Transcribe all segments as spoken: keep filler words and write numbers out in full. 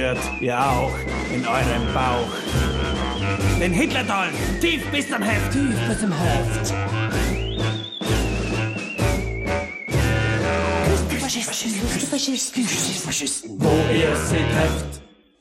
spürt, ihr auch, in eurem Bauch. Den Hitler-Dolch, tief bis zum Heft. Tief bis zum Heft. Küsst die Faschisten, küsst die Faschisten, küsst die Faschisten, wo ihr sie trefft.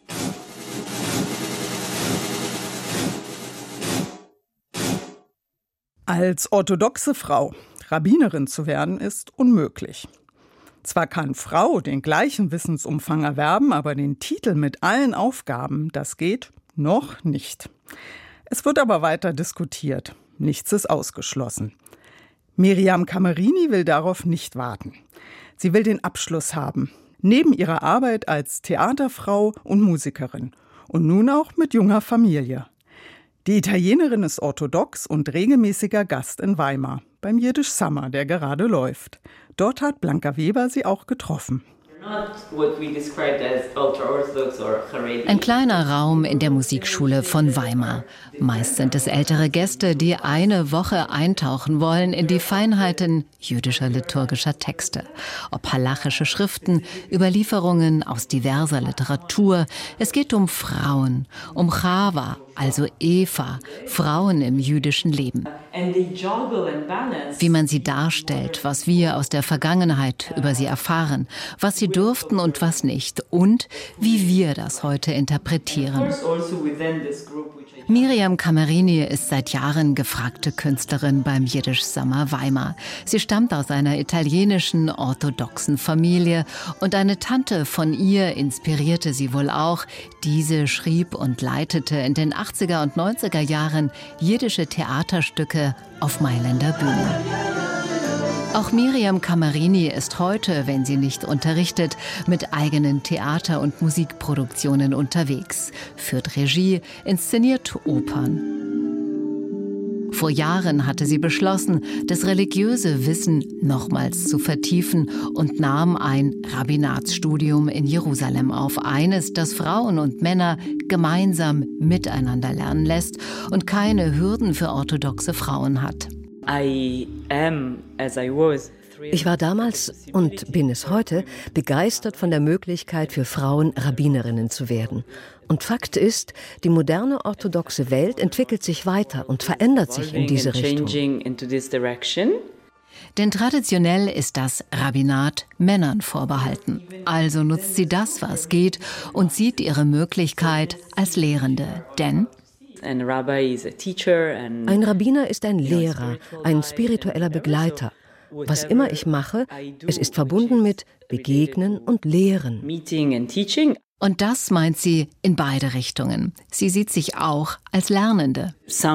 Als orthodoxe Frau Rabbinerin zu werden, ist unmöglich. Zwar kann Frau den gleichen Wissensumfang erwerben, aber den Titel mit allen Aufgaben, das geht noch nicht. Es wird aber weiter diskutiert. Nichts ist ausgeschlossen. Miriam Camerini will darauf nicht warten. Sie will den Abschluss haben, neben ihrer Arbeit als Theaterfrau und Musikerin und nun auch mit junger Familie. Die Italienerin ist orthodox und regelmäßiger Gast in Weimar beim Yiddish Summer, der gerade läuft. Dort hat Blanca Weber sie auch getroffen. Ein kleiner Raum in der Musikschule von Weimar. Meist sind es ältere Gäste, die eine Woche eintauchen wollen in die Feinheiten jüdischer liturgischer Texte. Ob halachische Schriften, Überlieferungen aus diverser Literatur. Es geht um Frauen, um Chava, also Eva, Frauen im jüdischen Leben. Wie man sie darstellt, was wir aus der Vergangenheit über sie erfahren, was sie durften und was nicht und wie wir das heute interpretieren. Miriam Camerini ist seit Jahren gefragte Künstlerin beim Yiddish Summer Weimar. Sie stammt aus einer italienischen orthodoxen Familie und eine Tante von ihr inspirierte sie wohl auch. Diese schrieb und leitete in den achtziger und neunziger Jahren jiddische Theaterstücke auf Mailänder Bühnen. Auch Miriam Camerini ist heute, wenn sie nicht unterrichtet, mit eigenen Theater- und Musikproduktionen unterwegs, führt Regie, inszeniert Opern. Vor Jahren hatte sie beschlossen, das religiöse Wissen nochmals zu vertiefen und nahm ein Rabbinatsstudium in Jerusalem auf, eines, das Frauen und Männer gemeinsam miteinander lernen lässt und keine Hürden für orthodoxe Frauen hat. I am, as I was. Ich war damals und bin es heute begeistert von der Möglichkeit für Frauen, Rabbinerinnen zu werden. Und Fakt ist, die moderne orthodoxe Welt entwickelt sich weiter und verändert sich in diese Richtung. Denn traditionell ist das Rabbinat Männern vorbehalten. Also nutzt sie das, was geht, und sieht ihre Möglichkeit als Lehrende. Denn ein Rabbiner ist ein Lehrer, ein spiritueller Begleiter. Was immer ich mache, es ist verbunden mit Begegnen und Lehren. Und das meint sie in beide Richtungen. Sie sieht sich auch als Lernende.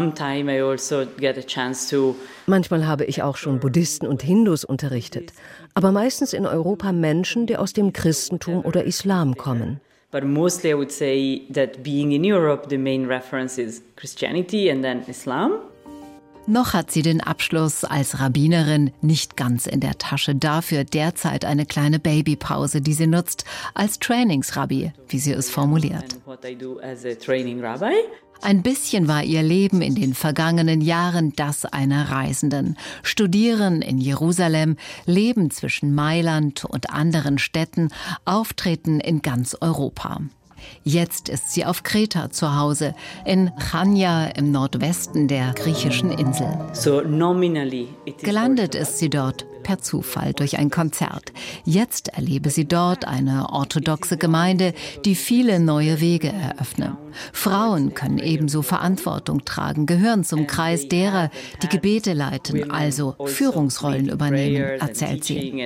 Manchmal habe ich auch schon Buddhisten und Hindus unterrichtet, aber meistens in Europa Menschen, die aus dem Christentum oder Islam kommen. But mostly I would say that being in Europe, the main reference is Christianity and then Islam. Noch hat sie den Abschluss als Rabbinerin nicht ganz in der Tasche. Dafür derzeit eine kleine Babypause, die sie nutzt als Trainingsrabbi, wie sie es formuliert. Ein bisschen war ihr Leben in den vergangenen Jahren das einer Reisenden. Studieren in Jerusalem, Leben zwischen Mailand und anderen Städten, Auftreten in ganz Europa. Jetzt ist sie auf Kreta zu Hause, in Chania im Nordwesten der griechischen Insel. So nominally Gelandet ist sie dort per Zufall durch ein Konzert. Jetzt erlebe sie dort eine orthodoxe Gemeinde, die viele neue Wege eröffne. Frauen können ebenso Verantwortung tragen, gehören zum Kreis derer, die Gebete leiten, also Führungsrollen übernehmen, erzählt sie.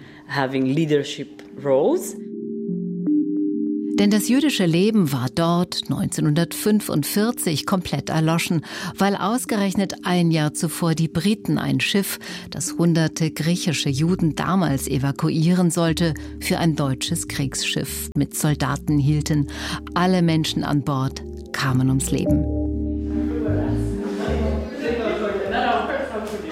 Denn das jüdische Leben war dort neunzehnhundertfünfundvierzig komplett erloschen, weil ausgerechnet ein Jahr zuvor die Briten ein Schiff, das hunderte griechische Juden damals evakuieren sollte, für ein deutsches Kriegsschiff mit Soldaten hielten. Alle Menschen an Bord kamen ums Leben.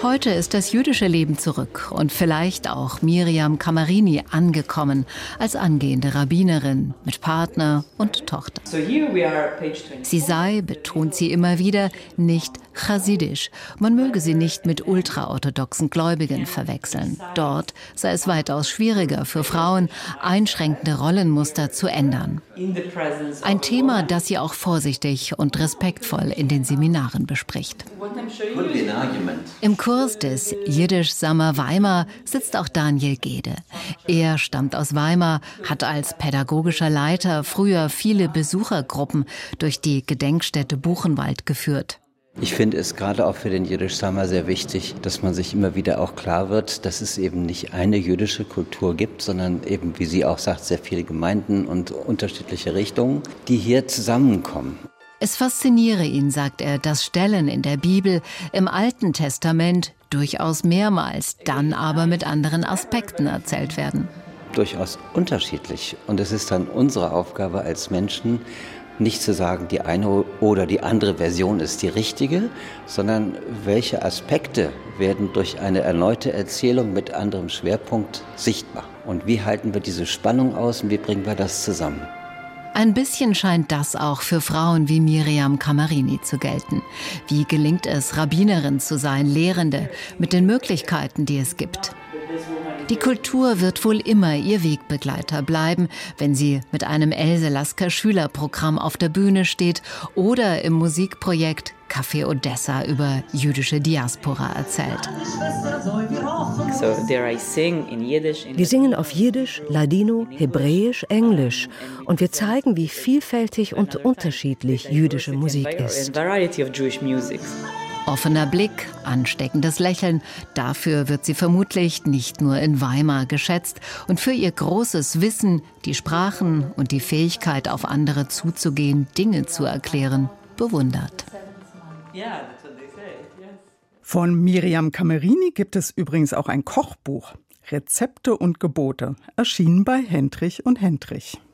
Heute ist das jüdische Leben zurück und vielleicht auch Miriam Camarini angekommen als angehende Rabbinerin mit Partner und Tochter. Sie sei, betont sie immer wieder, nicht chassidisch. Man möge sie nicht mit ultraorthodoxen Gläubigen verwechseln. Dort sei es weitaus schwieriger für Frauen, einschränkende Rollenmuster zu ändern. Ein Thema, das sie auch vorsichtig und respektvoll in den Seminaren bespricht. Im Kurs des Jiddisch Summer Weimar sitzt auch Daniel Gede. Er stammt aus Weimar, hat als pädagogischer Leiter früher viele Besuchergruppen durch die Gedenkstätte Buchenwald geführt. Ich finde es gerade auch für den Jiddisch Summer sehr wichtig, dass man sich immer wieder auch klar wird, dass es eben nicht eine jüdische Kultur gibt, sondern eben, wie sie auch sagt, sehr viele Gemeinden und unterschiedliche Richtungen, die hier zusammenkommen. Es fasziniere ihn, sagt er, dass Stellen in der Bibel, im Alten Testament durchaus mehrmals, dann aber mit anderen Aspekten erzählt werden. Durchaus unterschiedlich. Und es ist dann unsere Aufgabe als Menschen, nicht zu sagen, die eine oder die andere Version ist die richtige, sondern welche Aspekte werden durch eine erneute Erzählung mit anderem Schwerpunkt sichtbar. Und wie halten wir diese Spannung aus und wie bringen wir das zusammen? Ein bisschen scheint das auch für Frauen wie Miriam Camarini zu gelten. Wie gelingt es, Rabbinerin zu sein, Lehrende, mit den Möglichkeiten, die es gibt? Die Kultur wird wohl immer ihr Wegbegleiter bleiben, wenn sie mit einem Else Lasker Schülerprogramm auf der Bühne steht oder im Musikprojekt Café Odessa über jüdische Diaspora erzählt. Wir singen auf Jiddisch, Ladino, Hebräisch, Englisch und wir zeigen, wie vielfältig und unterschiedlich jüdische Musik ist. Offener Blick, ansteckendes Lächeln, dafür wird sie vermutlich nicht nur in Weimar geschätzt und für ihr großes Wissen, die Sprachen und die Fähigkeit, auf andere zuzugehen, Dinge zu erklären, bewundert. Von Miriam Camarini gibt es übrigens auch ein Kochbuch, Rezepte und Gebote, erschienen bei Hendrich und Hendrich.